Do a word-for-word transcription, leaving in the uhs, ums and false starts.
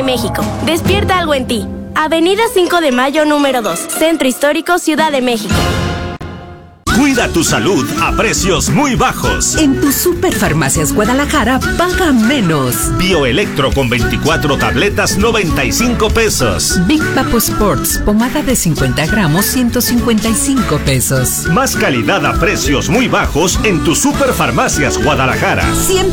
de México. Despierta algo en ti. Avenida cinco de Mayo número dos, Centro Histórico, Ciudad de México. Cuida tu salud a precios muy bajos. En tu Superfarmacias Guadalajara, paga menos. Bioelectro con veinticuatro tabletas, noventa y cinco pesos. Big Papo Sports, pomada de cincuenta gramos, ciento cincuenta y cinco pesos. Más calidad a precios muy bajos en tu Superfarmacias Guadalajara. cien